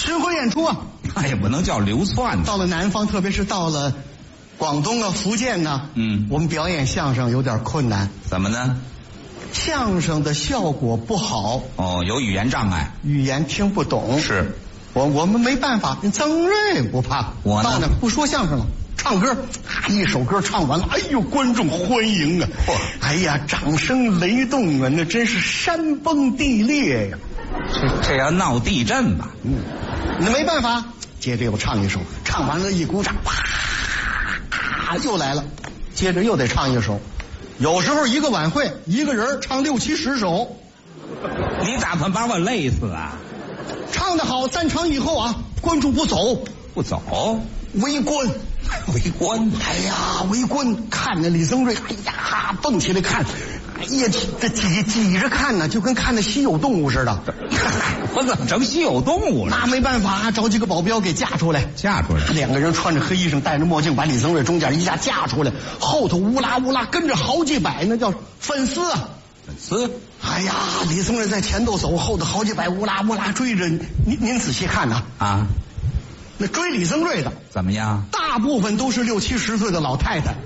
巡回演出啊， 那也不能叫流窜。 到了南方，特别是到了广东啊、福建呢，我们表演相声有点困难。 怎么呢？ 相声的效果不好。 哦，有语言障碍， 语言听不懂。 是， 我们没办法。曾瑞不怕， 我呢到那不说相声了。唱歌，一首歌唱完了，哎呦，观众欢迎啊！哎呀，掌声雷动啊，那真是山崩地裂呀！ 这要闹地震吧？ 那没办法，接着又唱一首，唱完了一鼓掌，啪，又来了，接着又得唱一首。有时候一个晚会，一个人唱6、7、10首。 你打算把我累死啊？ 唱得好，散场以后啊，观众不走， 不走， 围观。 围观， 哎呀，围观看着李增瑞，哎呀，蹦起来看，哎呀，这挤着看呢，就跟看那稀有动物似的。 我怎么成稀有动物了？ 那没办法，找几个保镖给架出来。 架出来 ，2个人穿着黑衣裳，戴着墨镜，把李增瑞中间一下架出来，后头乌拉乌拉跟着好几百，那叫粉丝啊。 粉丝。 哎呀，李增瑞在前头走，后头好几百乌拉乌拉追着。您仔细看呐啊。那追李增瑞的怎么样？ 大部分都是60、70岁的老太太。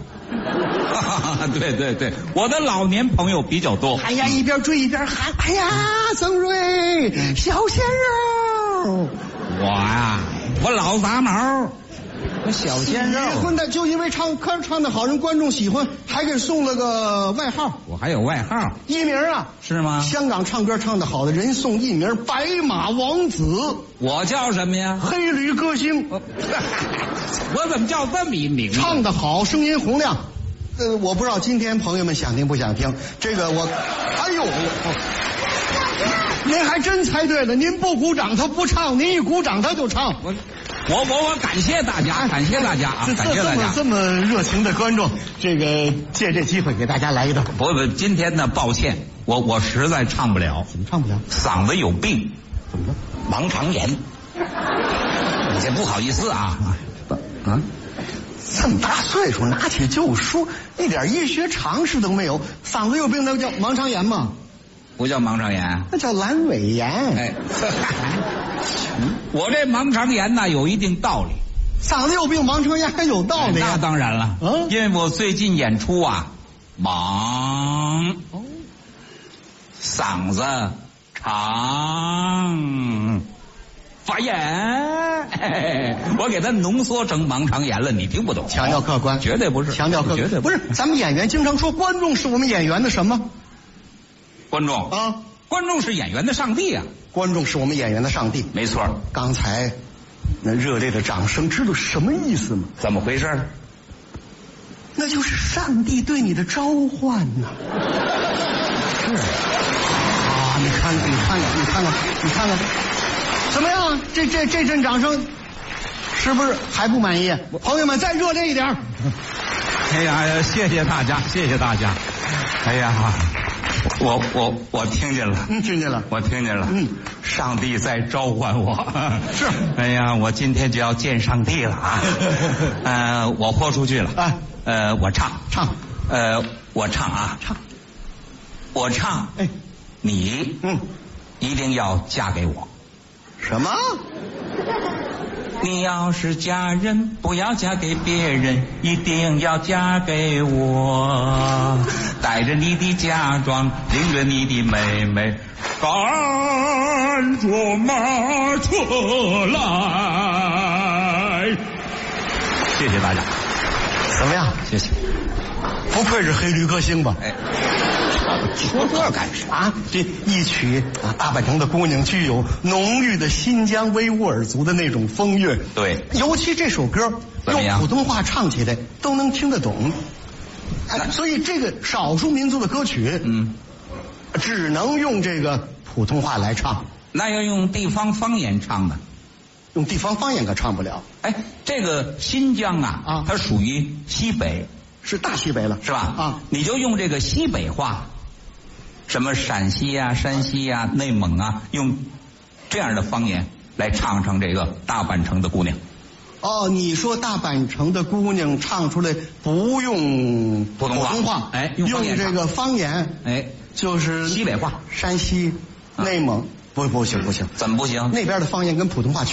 对，我的老年朋友比较多。 哎呀，一边追一边喊：“哎呀，增瑞，小鲜肉！” 我呀，我老杂毛，我小鲜肉。 结婚的就因为唱歌唱得好，人观众喜欢，还给送了个外号。 我还有外号， 艺名啊？ 是吗？ 香港唱歌唱得好的人送艺名“白马王子”。 我叫什么呀？ 黑驴歌星。 我怎么叫这么一名？ 唱得好，声音洪亮。我不知道今天朋友们想听不想听这个我，哎呦，您还真猜对了，您不鼓掌他不唱，您一鼓掌他就唱。 我感谢大家，感谢大家啊，感谢大家。 这么热情的观众，这个借这机会给大家来一段。 不，今天呢，抱歉，我实在唱不了。 怎么唱不了？ 嗓子有病。 怎么了？ 盲肠炎。你这不好意思啊。 这么大岁数拿起旧书，一点医学常识都没有，嗓子有病那叫盲肠炎吗？ 不叫盲肠炎， 那叫阑尾炎。 哎，我这盲肠炎呢有一定道理。 嗓子有病，盲肠炎还有道理？ 那当然了，因为我最近演出啊，忙，嗓子长。发炎，我给他浓缩成盲肠炎了，你听不懂？ 强调客观， 绝对不是。 强调客观， 绝对不是。咱们演员经常说，观众是我们演员的什么？ 观众啊，观众是演员的上帝啊！ 观众是我们演员的上帝， 没错。 刚才那热烈的掌声，知道什么意思吗？ 怎么回事？ 那就是上帝对你的召唤呐！是啊，你看看。怎么样？这阵掌声，是不是还不满意？朋友们，再热烈一点！ 哎呀，谢谢大家，谢谢大家！哎呀，我听见了， 听见了， 我听见了，上帝在召唤我。 是， 哎呀，我今天就要见上帝了啊！我豁出去了啊！我唱，我唱啊，我唱，哎，你一定要嫁给我。 什么？ 你要是嫁人，不要嫁给别人，一定要嫁给我。带着你的嫁妆，领着你的妹妹，赶着马车来。谢谢大家。 怎么样？ 谢谢。 不愧是黑驴歌星吧？哎。 说这干啥？ 这一曲啊，大阪城的姑娘具有浓郁的新疆维吾尔族的那种风韵。 对， 尤其这首歌用普通话唱起来都能听得懂。所以这个少数民族的歌曲，只能用这个普通话来唱。 那要用地方方言唱呢？ 用地方方言可唱不了。 哎，这个新疆啊，它属于西北， 是大西北了， 是吧？啊，你就用这个西北话。什么陕西啊、山西啊、内蒙啊，用这样的方言来唱这个大阪城的姑娘。 哦，你说大阪城的姑娘唱出来不用普通话，哎，用这个方言， 哎， 就是西北话， 山西、内蒙，不行， 怎么不行？ 那边的方言跟普通话